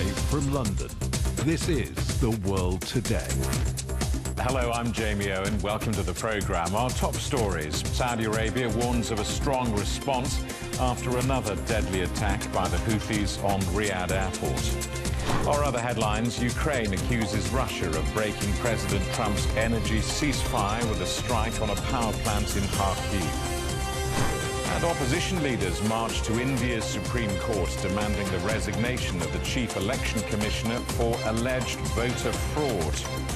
Live from London, this is The World Today. Hello, I'm Jamie Owen. Welcome to the programme. Our top stories. Saudi Arabia warns of a strong response after another deadly attack by the Houthis on Riyadh airport. Our other headlines: Ukraine accuses Russia of breaking President Trump's energy ceasefire with a strike on a power plant in Kharkiv. And opposition leaders marched to India's Supreme Court demanding the resignation of the Chief Election Commissioner for alleged voter fraud.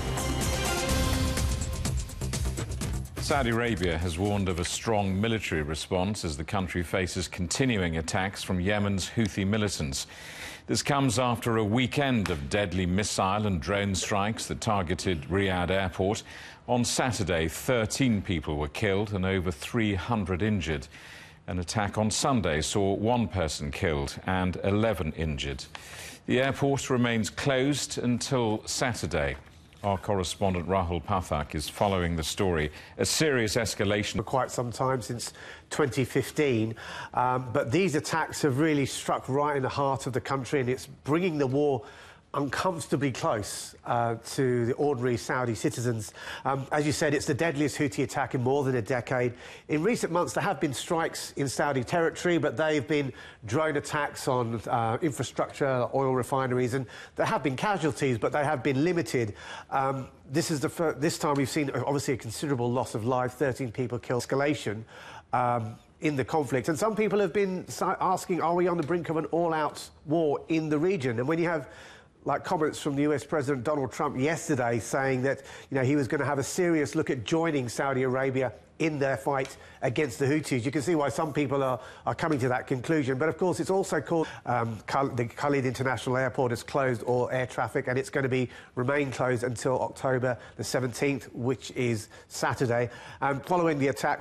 Saudi Arabia has warned of a strong military response as the country faces continuing attacks from Yemen's Houthi militants. This comes after a weekend of deadly missile and drone strikes that targeted Riyadh airport. On Saturday, 13 people were killed and over 300 injured. An attack on Sunday saw one person killed and 11 injured. The airport remains closed until Saturday. Our correspondent Rahul Pathak is following the story. A serious escalation for quite some time, since 2015, but these attacks have really struck right in the heart of the country, and it's bringing the war uncomfortably close to the ordinary Saudi citizens. As you said, it's the deadliest Houthi attack in more than a decade. In recent months, there have been strikes in Saudi territory, but they've been drone attacks on infrastructure, oil refineries, and there have been casualties, but they have been limited. This time we've seen, obviously, a considerable loss of life, 13 people killed. Escalation in the conflict. And some people have been asking, are we on the brink of an all-out war in the region? And when you have comments from the US President Donald Trump yesterday saying that, he was going to have a serious look at joining Saudi Arabia in their fight against the Houthis, you can see why some people are coming to that conclusion. But of course, it's also called the Khalid International Airport has closed all air traffic, and it's going to remain closed until October the 17th, which is Saturday. And following the attack,